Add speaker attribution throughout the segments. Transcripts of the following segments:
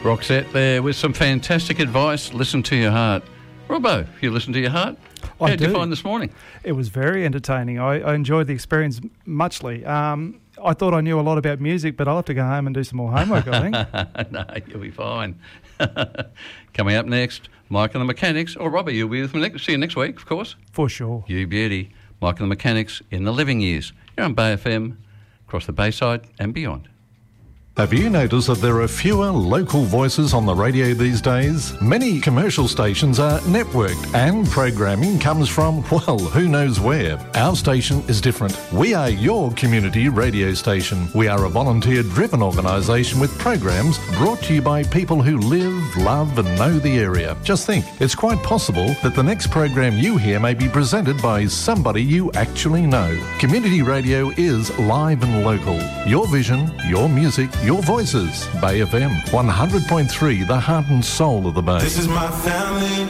Speaker 1: Roxette there with some fantastic advice. Listen to your heart. Robbo, you listen to your heart? How did you find this morning?
Speaker 2: It was very entertaining. I enjoyed the experience muchly. I thought I knew a lot about music, but I'll have to go home and do some more homework, I think.
Speaker 1: No, you'll be fine. Coming up next, Mike and the Mechanics. Or Robbie, you'll be with me see you next week, of course.
Speaker 2: For sure.
Speaker 1: You beauty. Mike and the Mechanics in the living years. You're on Bay FM, across the Bayside and beyond.
Speaker 3: Have you noticed that there are fewer local voices on the radio these days? Many commercial stations are networked and programming comes from, well, who knows where. Our station is different. We are your community radio station. We are a volunteer-driven organisation with programs brought to you by people who live, love and know the area. Just think, it's quite possible that the next program you hear may be presented by somebody you actually know. Community radio is live and local. Your vision, your music, your voices. Bay FM 100.3, the heart and soul of the Bay.
Speaker 4: This is my family,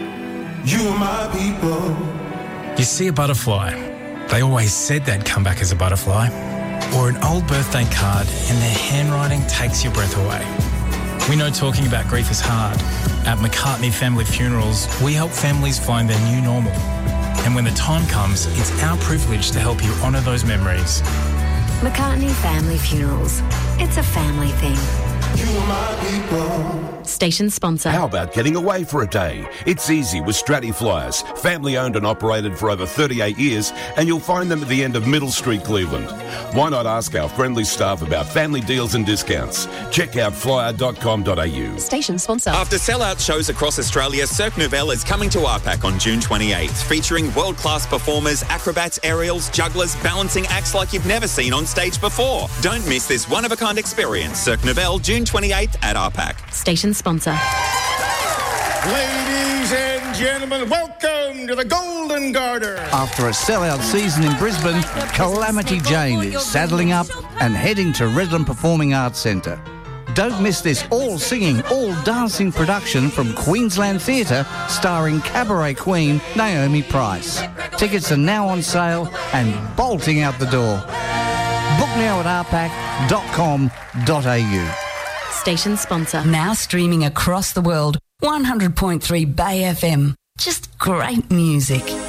Speaker 4: you are my people.
Speaker 5: You see a butterfly, they always said they'd come back as a butterfly. Or an old birthday card and their handwriting takes your breath away. We know talking about grief is hard. At McCartney Family Funerals, we help families find their new normal. And when the time comes, it's our privilege to help you honour those memories.
Speaker 6: McCartney Family Funerals. It's a family thing.
Speaker 4: You are my people.
Speaker 6: Station sponsor.
Speaker 7: How about getting away for a day? It's easy with Stratty Flyers, family owned and operated for over 38 years, and you'll find them at the end of Middle Street, Cleveland. Why not ask our friendly staff about family deals and discounts? Check out flyer.com.au.
Speaker 6: Station sponsor.
Speaker 8: After sellout shows across Australia, Cirque Nouvelle is coming to RPAC on June 28th, featuring world-class performers, acrobats, aerials, jugglers, balancing acts like you've never seen on stage before. Don't miss this one-of-a-kind experience. Cirque Nouvelle, June 28th at RPAC.
Speaker 6: Station sponsor.
Speaker 9: Ladies and gentlemen, welcome to the Golden Garter.
Speaker 10: After a sellout season in Brisbane, Calamity Jane is saddling up and heading to Redland Performing Arts Centre. Don't miss this all-singing, all-dancing production from Queensland Theatre starring cabaret queen Naomi Price. Tickets are now on sale and bolting out the door. Book now at rpac.com.au.
Speaker 6: Station sponsor.
Speaker 11: Now streaming across the world, 100.3 Bay FM. Just great music.